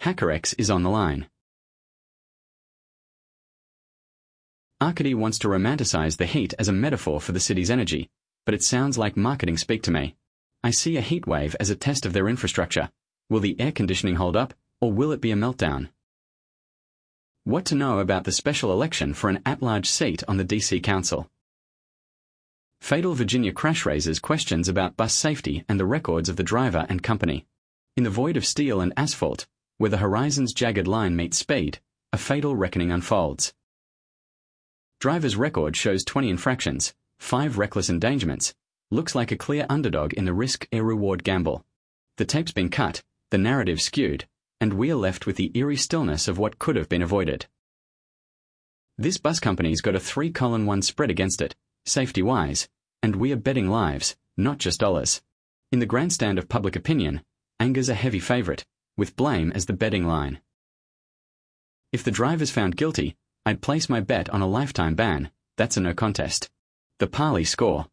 HackerX is on the line. Arcady wants to romanticize the heat as a metaphor for the city's energy, but it sounds like marketing speak to me. I see a heat wave as a test of their infrastructure. Will the air conditioning hold up, or will it be a meltdown? What to know about the special election for an at-large seat on the DC Council. Fatal Virginia crash raises questions about bus safety and the records of the driver and company. In the void of steel and asphalt, where the horizon's jagged line meets speed, a fatal reckoning unfolds. Driver's record shows 20 infractions, 5 reckless endangerments, looks like a clear underdog in the risk-reward gamble. The tape's been cut, the narrative skewed, and we are left with the eerie stillness of what could have been avoided. This bus company's got a 3:1 spread against it, safety-wise, and we are betting lives, not just dollars. In the grandstand of public opinion, anger's a heavy favorite, with blame as the betting line. If the driver's found guilty, I'd place my bet on a lifetime ban. That's a no contest. The Parley score.